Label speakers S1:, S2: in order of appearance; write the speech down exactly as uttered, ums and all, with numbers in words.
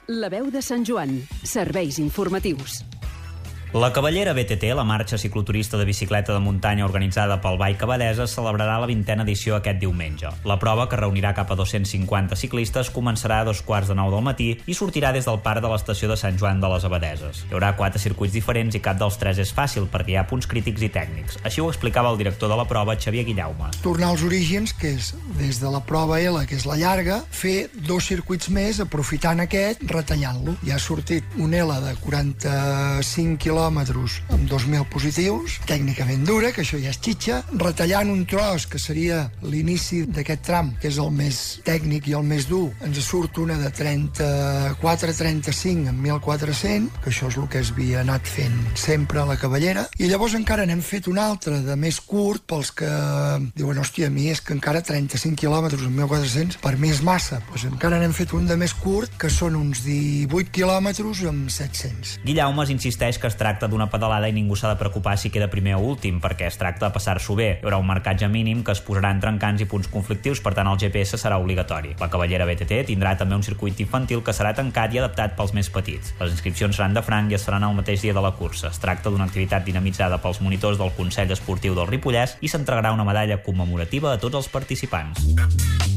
S1: La veu de Sant Joan. Serveis informatius.
S2: La Cavallera B T T, la marxa cicloturista de bicicleta de muntanya organitzada pel Bike Abadesa, celebrarà la vintena edició aquest diumenge. La prova, que reunirà cap a dos-cents cinquanta ciclistes, començarà a dos quarts de nou del matí i sortirà des del parc de l'estació de Sant Joan de les Abadeses. Hi haurà quatre circuits diferents i cap dels tres és fàcil perquè hi ha punts crítics i tècnics. Així ho explicava el director de la prova, Xavier Guillaume.
S3: Tornar als orígens, que és des de la prova L, que és la llarga, fer dos circuits més, aprofitant aquest, retallant-lo. Ja ha sortit un L de quaranta-cinc quilòmetres amb dos mil positius, tècnicament dura, que això ja és xitxa, retallant un tros que seria l'inici d'aquest tram, que és el més tècnic i el més dur, ens surt una de trenta-quatre trenta-cinc amb mil quatre-cents, que això és el que es havia anat fent sempre a la Cavallera, i llavors encara n'hem fet un altre de més curt pels que diuen, hòstia, a mi és que encara trenta-cinc quilòmetres amb mil quatre-cents per mi és massa, doncs encara n'hem fet un de més curt, que són uns divuit quilòmetres amb set-cents.
S2: Guillaume insisteix que es tracta d'una pedalada i ningú s'ha de preocupar si queda primer o últim, perquè es tracta de passar-s'ho bé. Hi haurà un marcatge mínim que es posarà en trencants i punts conflictius, per tant el G P S serà obligatori. La Cavallera B T T tindrà també un circuit infantil que serà tancat i adaptat pels més petits. Les inscripcions seran de franc i es faran el mateix dia de la cursa. Es tracta d'una activitat dinamitzada pels monitors del Consell Esportiu del Ripollès i s'entregarà una medalla commemorativa a tots els participants.